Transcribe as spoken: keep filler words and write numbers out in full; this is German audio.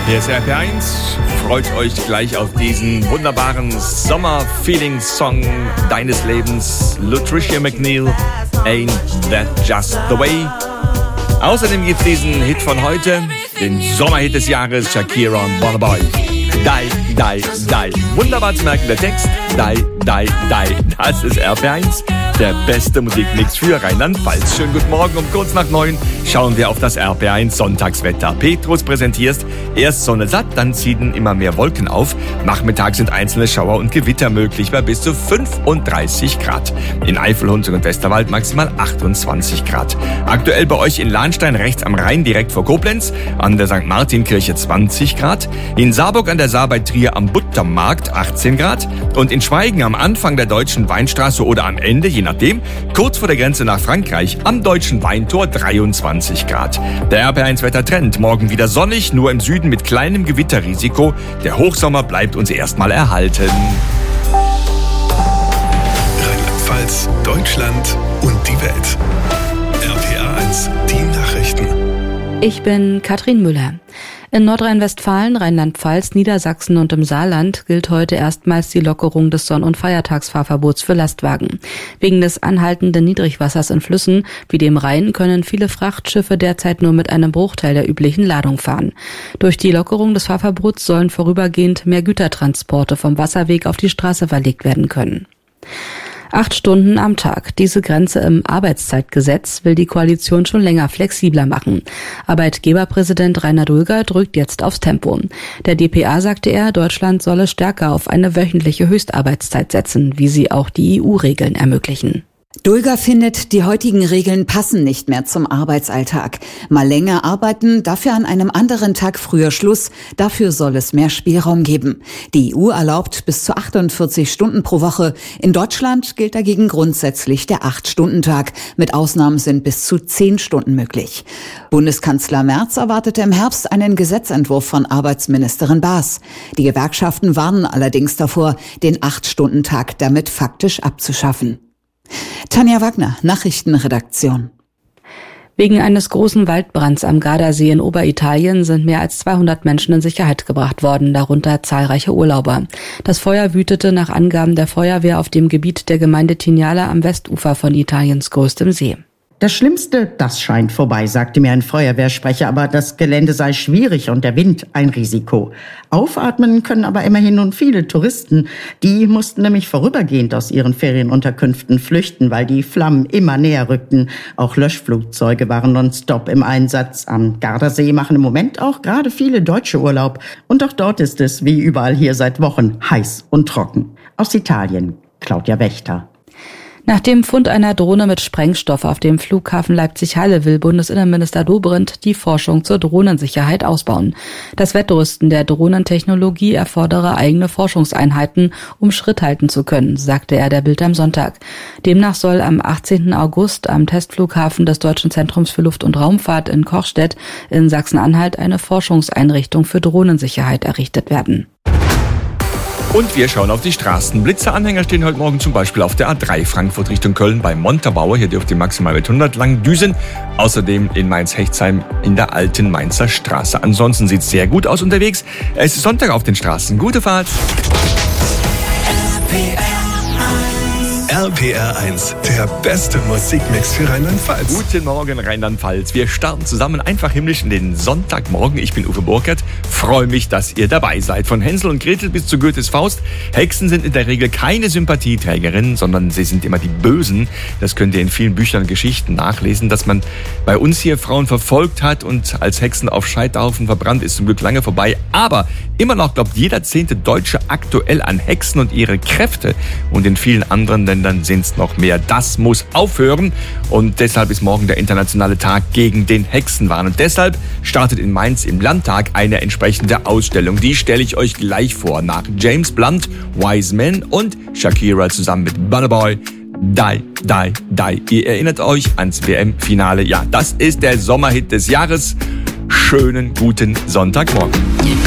Hier ist R P eins. Freut euch gleich auf diesen wunderbaren Sommer-Feeling-Song deines Lebens. Latricia McNeil, Ain't That Just The Way. Außerdem gibt's diesen Hit von heute, den Sommerhit des Jahres, Shakira und Burna Boy. Die, die, die. Wunderbar zu merken, der Text. Die, die, die. Das ist R P eins. Der beste Musikmix für Rheinland-Pfalz. Schönen guten Morgen, um kurz nach neun schauen wir auf das R P eins Sonntagswetter. Petrus präsentierst, erst Sonne satt, dann ziehen immer mehr Wolken auf. Nachmittags sind einzelne Schauer und Gewitter möglich bei bis zu fünfunddreißig Grad. In Eifel, Hunsrück und Westerwald maximal achtundzwanzig Grad. Aktuell bei euch in Lahnstein rechts am Rhein direkt vor Koblenz, an der Sankt Martin-Kirche zwanzig Grad. In Saarburg an der Saar bei Trier am Buttermarkt achtzehn Grad. Und in Schweigen am Anfang der Deutschen Weinstraße oder am Ende, je nachdem, kurz vor der Grenze nach Frankreich, am Deutschen Weintor dreiundzwanzig Grad. Der R P eins Wettertrend, morgen wieder sonnig, nur im Süden mit kleinem Gewitterrisiko. Der Hochsommer bleibt uns erstmal erhalten. Rheinland-Pfalz, Deutschland und die Welt. R P eins, die Nachrichten. Ich bin Katrin Müller. In Nordrhein-Westfalen, Rheinland-Pfalz, Niedersachsen und im Saarland gilt heute erstmals die Lockerung des Sonn- und Feiertagsfahrverbots für Lastwagen. Wegen des anhaltenden Niedrigwassers in Flüssen wie dem Rhein können viele Frachtschiffe derzeit nur mit einem Bruchteil der üblichen Ladung fahren. Durch die Lockerung des Fahrverbots sollen vorübergehend mehr Gütertransporte vom Wasserweg auf die Straße verlegt werden können. Acht Stunden am Tag. Diese Grenze im Arbeitszeitgesetz will die Koalition schon länger flexibler machen. Arbeitgeberpräsident Rainer Dulger drückt jetzt aufs Tempo. Der d p a sagte er, Deutschland solle stärker auf eine wöchentliche Höchstarbeitszeit setzen, wie sie auch die E U-Regeln ermöglichen. Dulger findet, die heutigen Regeln passen nicht mehr zum Arbeitsalltag. Mal länger arbeiten, dafür an einem anderen Tag früher Schluss. Dafür soll es mehr Spielraum geben. Die E U erlaubt bis zu achtundvierzig Stunden pro Woche. In Deutschland gilt dagegen grundsätzlich der acht-Stunden-Tag. Mit Ausnahmen sind bis zu zehn Stunden möglich. Bundeskanzler Merz erwartete im Herbst einen Gesetzentwurf von Arbeitsministerin Baas. Die Gewerkschaften warnen allerdings davor, den acht-Stunden-Tag damit faktisch abzuschaffen. Tanja Wagner, Nachrichtenredaktion. Wegen eines großen Waldbrands am Gardasee in Oberitalien sind mehr als zweihundert Menschen in Sicherheit gebracht worden, darunter zahlreiche Urlauber. Das Feuer wütete nach Angaben der Feuerwehr auf dem Gebiet der Gemeinde Tignale am Westufer von Italiens größtem See. Das Schlimmste, das scheint vorbei, sagte mir ein Feuerwehrsprecher, aber das Gelände sei schwierig und der Wind ein Risiko. Aufatmen können aber immerhin nun viele Touristen. Die mussten nämlich vorübergehend aus ihren Ferienunterkünften flüchten, weil die Flammen immer näher rückten. Auch Löschflugzeuge waren nonstop im Einsatz. Am Gardasee machen im Moment auch gerade viele Deutsche Urlaub. Und auch dort ist es, wie überall hier seit Wochen, heiß und trocken. Aus Italien, Claudia Wächter. Nach dem Fund einer Drohne mit Sprengstoff auf dem Flughafen Leipzig-Halle will Bundesinnenminister Dobrindt die Forschung zur Drohnensicherheit ausbauen. Das Wettrüsten der Drohnentechnologie erfordere eigene Forschungseinheiten, um Schritt halten zu können, sagte er der Bild am Sonntag. Demnach soll am achtzehnten August am Testflughafen des Deutschen Zentrums für Luft- und Raumfahrt in Kochstedt in Sachsen-Anhalt eine Forschungseinrichtung für Drohnensicherheit errichtet werden. Und wir schauen auf die Straßen. Blitzeranhänger stehen heute Morgen zum Beispiel auf der A drei Frankfurt Richtung Köln bei Montabaur. Hier dürft ihr maximal mit hundert lang düsen. Außerdem in Mainz-Hechtsheim in der alten Mainzer Straße. Ansonsten sieht es sehr gut aus unterwegs. Es ist Sonntag auf den Straßen. Gute Fahrt. R P R eins, der beste Musikmix für Rheinland-Pfalz. Guten Morgen, Rheinland-Pfalz. Wir starten zusammen einfach himmlisch in den Sonntagmorgen. Ich bin Uwe Burkert. Freue mich, dass ihr dabei seid. Von Hänsel und Gretel bis zu Goethes Faust. Hexen sind in der Regel keine Sympathieträgerinnen, sondern sie sind immer die Bösen. Das könnt ihr in vielen Büchern und Geschichten nachlesen, dass man bei uns hier Frauen verfolgt hat und als Hexen auf Scheiterhaufen verbrannt, ist zum Glück lange vorbei. Aber immer noch glaubt jeder zehnte Deutsche aktuell an Hexen und ihre Kräfte. Und in vielen anderen Ländern sind es noch mehr. Das muss aufhören und deshalb ist morgen der internationale Tag gegen den Hexenwahn. Und deshalb startet in Mainz im Landtag eine entsprechende Ausstellung. Die stelle ich euch gleich vor. Nach James Blunt, Wise Men und Shakira zusammen mit Burna Boy. Die, die, die. Ihr erinnert euch ans W M-Finale. Ja, das ist der Sommerhit des Jahres. Schönen guten Sonntagmorgen.